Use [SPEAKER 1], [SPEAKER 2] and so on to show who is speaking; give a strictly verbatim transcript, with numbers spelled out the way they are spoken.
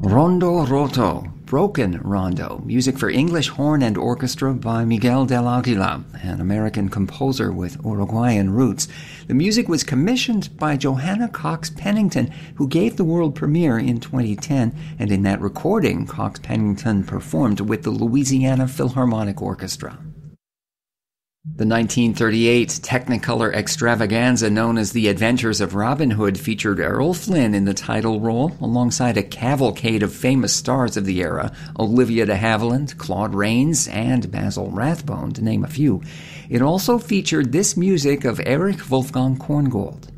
[SPEAKER 1] Rondo Roto, Broken Rondo, music for English horn and orchestra by Miguel del Aguila, an American composer with Uruguayan roots. The music was commissioned by Johanna Cox Pennington, who gave the world premiere in twenty ten, and in that recording, Cox Pennington performed with the Louisiana Philharmonic Orchestra. The nineteen thirty-eight Technicolor extravaganza known as The Adventures of Robin Hood featured Errol Flynn in the title role, alongside a cavalcade of famous stars of the era, Olivia de Havilland, Claude Rains, and Basil Rathbone, to name a few. It also featured this music of Erich Wolfgang Korngold.